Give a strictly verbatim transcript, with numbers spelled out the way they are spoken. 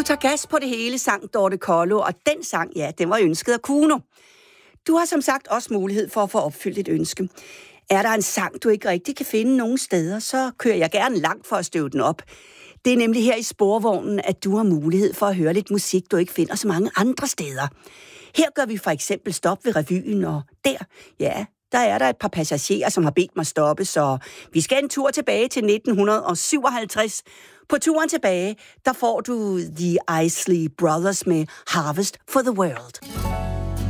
Du tager gas på det hele, sang Dorte Kollo, og den sang, ja, den var ønsket af Kuno. Du har som sagt også mulighed for at få opfyldt et ønske. Er der en sang, du ikke rigtig kan finde nogen steder, så kører jeg gerne langt for at støve den op. Det er nemlig her i sporvognen, at du har mulighed for at høre lidt musik, du ikke finder så mange andre steder. Her gør vi for eksempel stop ved revyen, og der, ja, der er der et par passagerer, som har bedt mig stoppe, så vi skal en tur tilbage til nitten syvoghalvtreds. På turen tilbage, der får du The Isley Brothers med Harvest for the World.